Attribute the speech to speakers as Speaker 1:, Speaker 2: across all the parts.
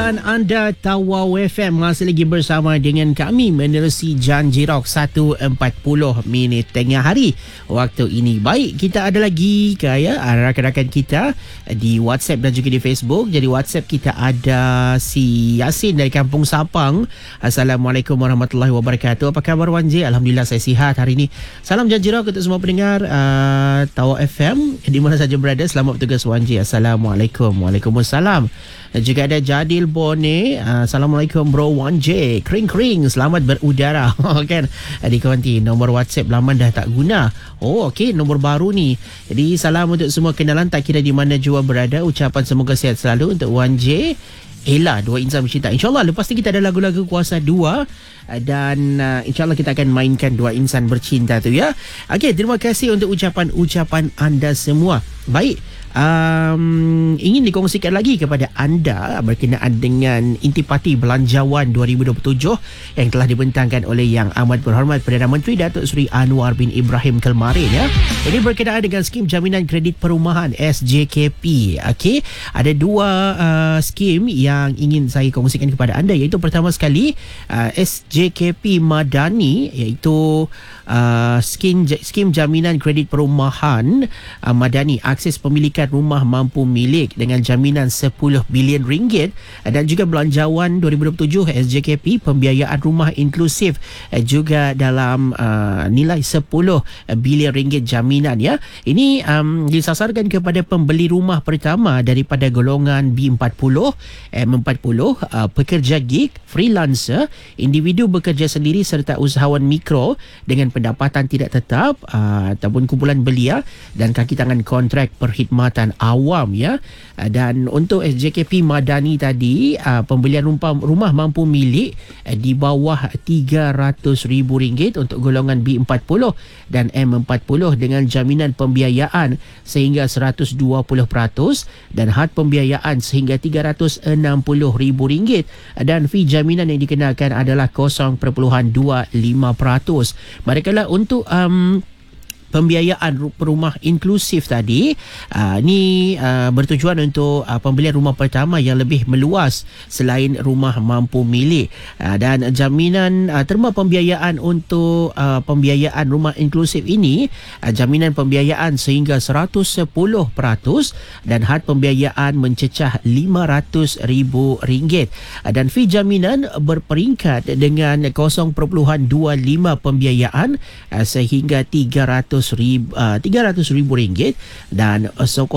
Speaker 1: pilihan anda Tawau FM masih lagi bersama dengan kami menerusi Janji Rock 1.40 minit tengah hari waktu ini. Baik, kita ada lagi rakan-rakan kita di WhatsApp dan juga di Facebook. Jadi WhatsApp kita ada si Yasin dari Kampung Sapang. Assalamualaikum warahmatullahi wabarakatuh. Apa khabar Wan J? Alhamdulillah saya sihat hari ini. Salam Janji Rock untuk semua pendengar Tawau FM di mana saja berada. Selamat bertugas Wan J. Assalamualaikum. Waalaikumsalam. Juga ada Jadil Bone. Assalamualaikum bro Wan J. Kring selamat berudara. Kan dikonti nombor WhatsApp laman dah tak guna. Oh okey, nombor baru ni. Jadi salam untuk semua kenalan tak kira di mana jua berada. Ucapan semoga sihat selalu untuk Wan J. Ella, dua insan bercinta. InsyaAllah lepas ni kita ada lagu-lagu Kuasa 2 dan insyaAllah kita akan mainkan dua insan bercinta tu ya. Okey, terima kasih untuk ucapan-ucapan anda semua. Baik, ingin dikongsikan lagi kepada anda berkenaan dengan Intipati Belanjawan 2027 yang telah dibentangkan oleh Yang Amat Berhormat Perdana Menteri Datuk Seri Anwar bin Ibrahim Kelmarin ya. Ini berkenaan dengan skim jaminan kredit perumahan SJKP. Okey, ada dua skim yang ingin saya kongsikan kepada anda, iaitu pertama sekali SJKP Madani, iaitu skim jaminan kredit perumahan Madani, akses pemilikan rumah mampu milik dengan jaminan 10 bilion ringgit, dan juga Belanjawan 2027 SJKP pembiayaan rumah inklusif juga dalam nilai 10 bilion ringgit jaminan ya. Ini disasarkan kepada pembeli rumah pertama daripada golongan B40, M40, pekerja gig, freelancer, individu bekerja sendiri serta usahawan mikro dengan pendapatan tidak tetap ataupun kumpulan belia dan kaki tangan kontrak perkhidmatan awam ya. Dan untuk SJKP Madani tadi, pembelian rumah mampu milik di bawah RM300,000 untuk golongan B40 dan M40 dengan jaminan pembiayaan sehingga 120% dan had pembiayaan sehingga RM360,000 dan fee jaminan yang dikenakan adalah 0.25%. Manakala untuk pembiayaan rumah inklusif tadi ni bertujuan untuk pembelian rumah pertama yang lebih meluas selain rumah mampu milik, dan jaminan terma pembiayaan untuk pembiayaan rumah inklusif ini, jaminan pembiayaan sehingga 110% dan had pembiayaan mencecah RM500,000 dan fee jaminan berperingkat dengan 0.25 pembiayaan sehingga RM300,000 dan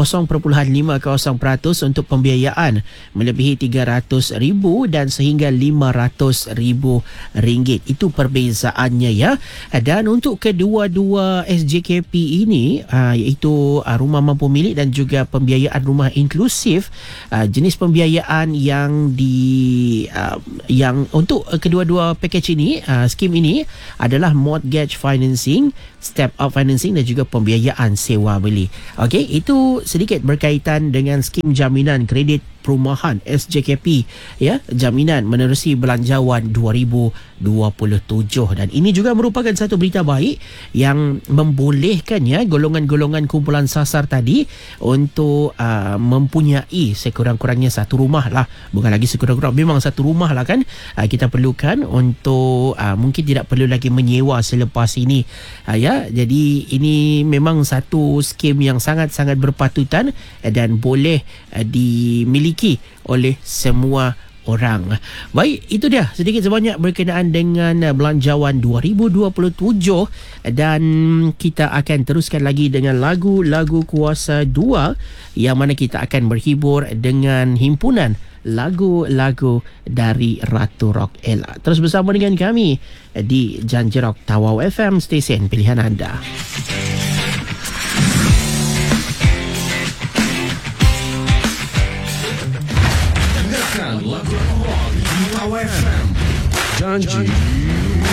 Speaker 1: 0.50% untuk pembiayaan melebihi RM300,000 dan sehingga RM500,000. Itu perbezaannya ya. Dan untuk kedua-dua SJKP ini, iaitu rumah mampu milik dan juga pembiayaan rumah inklusif, jenis pembiayaan yang untuk kedua-dua package ini, skim ini adalah mortgage financing, step up financing dan juga pembiayaan sewa beli. Okey, itu sedikit berkaitan dengan skim jaminan kredit perumahan SJKP ya, jaminan menerusi Belanjawan 2027, dan ini juga merupakan satu berita baik yang membolehkan ya golongan-golongan kumpulan sasar tadi untuk mempunyai sekurang-kurangnya satu rumah lah, bukan lagi sekurang-kurang, memang satu rumah lah kan kita perlukan untuk mungkin tidak perlu lagi menyewa selepas ini ya. Jadi ini memang satu skim yang sangat-sangat berpatutan dan boleh dimiliki oleh semua orang. Baik, itu dia sedikit sebanyak berkenaan dengan Belanjawan 2027, dan kita akan teruskan lagi dengan lagu-lagu Kuasa 2 yang mana kita akan berhibur dengan himpunan lagu-lagu dari Ratu Rock Ella. Terus bersama dengan kami di Janji Rock Tawau FM, stesen pilihan anda.
Speaker 2: Lagu rock di Tawau FM. Janji